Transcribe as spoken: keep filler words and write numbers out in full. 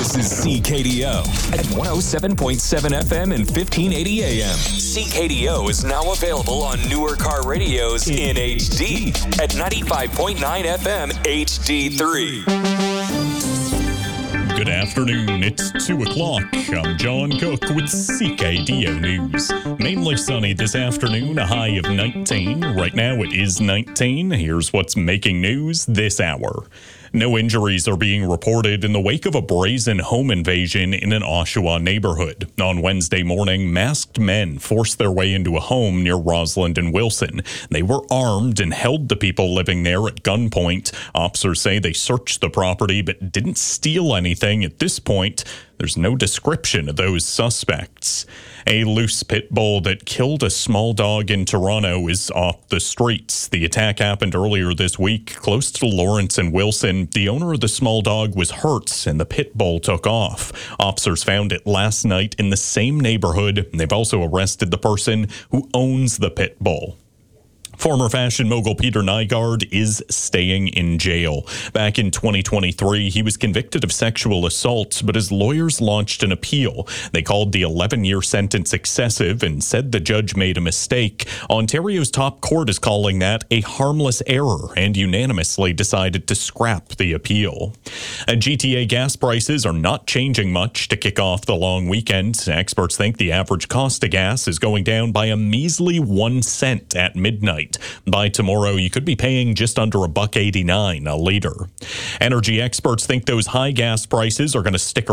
This is C K D O at one oh seven point seven F M and fifteen eighty A M. C K D O is now available on newer car radios in H D at ninety-five point nine F M H D three. Good afternoon, it's two o'clock. I'm John Cook with C K D O News. Mainly sunny this afternoon, a high of nineteen. Right now it is nineteen. Here's what's making news this hour. No injuries are being reported in the wake of a brazen home invasion in an Oshawa neighborhood. On Wednesday morning, masked men forced their way into a home near Rossland and Wilson. They were armed and held the people living there at gunpoint. Officers say they searched the property but didn't steal anything at this point. There's no description of those suspects. A loose pit bull that killed a small dog in Toronto is off the streets. The attack happened earlier this week, close to Lawrence and Wilson. The owner of the small dog was hurt, and the pit bull took off. Officers found it last night in the same neighborhood. They've also arrested the person who owns the pit bull. Former fashion mogul Peter Nygard is staying in jail. Back in twenty twenty-three, he was convicted of sexual assault, but his lawyers launched an appeal. They called the eleven-year sentence excessive and said the judge made a mistake. Ontario's top court is calling that a harmless error and unanimously decided to scrap the appeal. And G T A gas prices are not changing much to kick off the long weekend. Experts think the average cost of gas is going down by a measly one cent at midnight. By tomorrow, you could be paying just under a buck eighty-nine a liter. Energy experts think those high gas prices are going to stick around.